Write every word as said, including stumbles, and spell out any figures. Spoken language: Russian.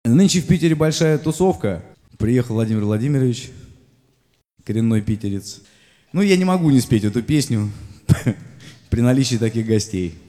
Нынче в Питере большая тусовка. Приехал Владимир Владимирович, коренной питерец. Ну, я не могу не спеть эту песню при наличии таких гостей.